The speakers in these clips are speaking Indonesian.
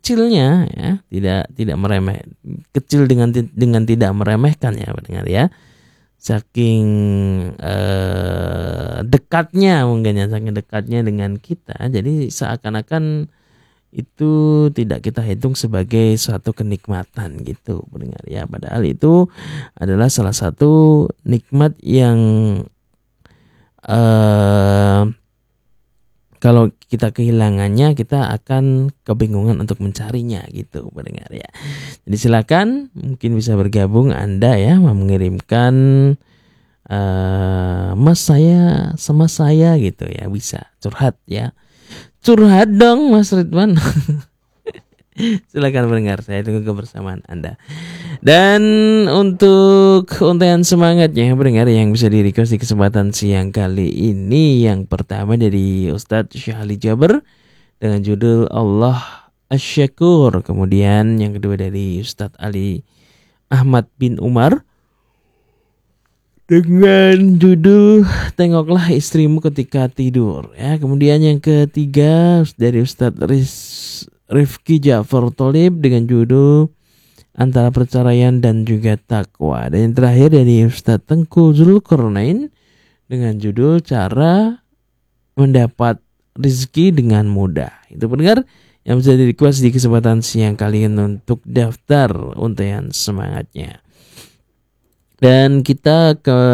kecilnya ya, tidak meremeh, kecil dengan tidak meremehkan ya pendengar ya. Saking dekatnya mungkin ya, saking dekatnya dengan kita, jadi seakan-akan itu tidak kita hitung sebagai suatu kenikmatan gitu pendengar ya. Padahal itu adalah salah satu nikmat yang kalau kita kehilangannya kita akan kebingungan untuk mencarinya gitu pendengar ya. Jadi silakan mungkin bisa bergabung Anda ya, mengirimkan mas saya sama saya gitu ya, bisa curhat ya. Curhat dong Mas Ridwan. Silakan pendengar, saya tunggu kebersamaan Anda. Dan untuk untayan semangatnya pendengar yang bisa di-request di kesempatan siang kali ini, yang pertama dari Ustadz Syahli Jaber dengan judul Allah Asy-Syakur. Kemudian yang kedua dari Ustadz Ali Ahmad bin Umar dengan judul Tengoklah Istrimu Ketika Tidur ya. Kemudian yang ketiga dari Ustadz Rifki Ja'far Tholib dengan judul Antara Perceraian dan juga Takwa. Dan yang terakhir dari Ustadz Tengku Zulkarnain dengan judul Cara Mendapat Rezeki dengan Mudah. Itu pendengar yang bisa di-request di kesempatan siang kali ini untuk daftar untayan semangatnya. Dan kita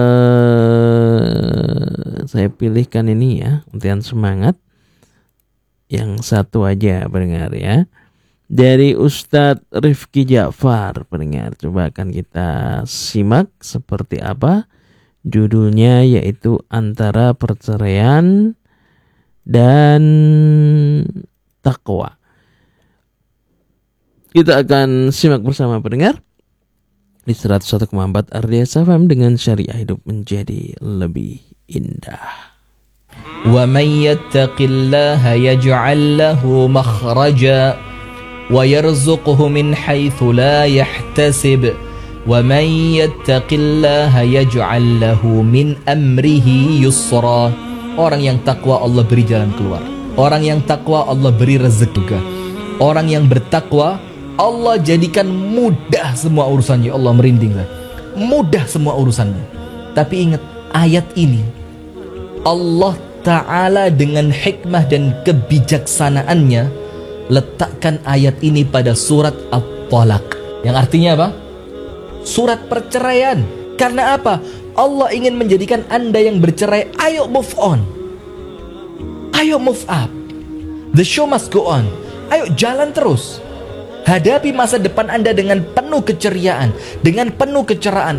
saya pilihkan ini ya, untayan semangat yang satu aja pendengar ya, dari Ustadz Rifki Ja'far pendengar. Coba akan kita simak seperti apa judulnya, yaitu Antara Perceraian dan Takwa. Kita akan simak bersama pendengar di 101,4 RDS FM dengan Syariah Hidup Menjadi Lebih Indah. وَمَنْ يَتَّقِ اللَّهَ يَجْعَلْ لَهُ مَخْرَجًا وَيَرْزُقْهُ مِنْ حَيْثُ لَا يَحْتَسِبُ وَمَنْ يَتَّقِ اللَّهَ يَجْعَلْ لَهُ مِنْ أَمْرِهِ يُسْرًا. Orang yang takwa Allah beri jalan keluar. Orang yang takwa Allah beri rezeki juga. Orang yang bertakwa Allah jadikan mudah semua urusannya. Allah merinding lah. Mudah semua urusannya. Tapi ingat, ayat ini Allah Ta'ala dengan hikmah dan kebijaksanaannya letakkan ayat ini pada surat At-Talaq, yang artinya apa? Surat perceraian. Karena apa? Allah ingin menjadikan Anda yang bercerai, ayo move on, ayo move up, the show must go on. Ayo jalan terus. Hadapi masa depan Anda dengan penuh keceriaan, dengan penuh kecerahan,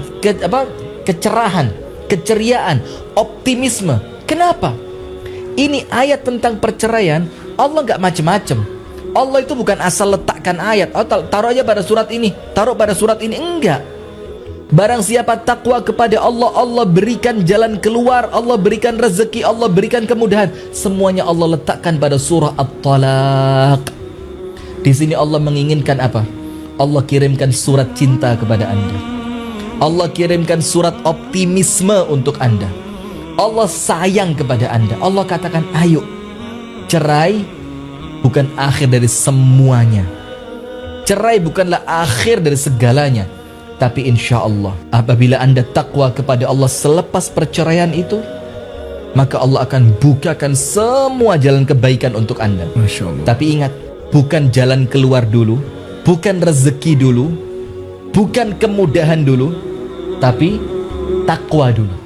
keceriaan, optimisme. Kenapa? Ini ayat tentang perceraian. Allah gak macem-macem. Allah itu bukan asal letakkan ayat, oh, taruh aja pada surat ini, taruh pada surat ini. Enggak. Barang siapa takwa kepada Allah, Allah berikan jalan keluar, Allah berikan rezeki, Allah berikan kemudahan. Semuanya Allah letakkan pada surah At-Talaq. Di sini Allah menginginkan apa? Allah kirimkan surat cinta kepada Anda. Allah kirimkan surat optimisme untuk Anda. Allah sayang kepada Anda. Allah katakan, ayo, cerai bukan akhir dari semuanya. Cerai bukanlah akhir dari segalanya. Tapi insya Allah, apabila Anda takwa kepada Allah selepas perceraian itu, maka Allah akan bukakan semua jalan kebaikan untuk Anda. Masya Allah. Tapi ingat, bukan jalan keluar dulu, bukan rezeki dulu, bukan kemudahan dulu, tapi takwa dulu.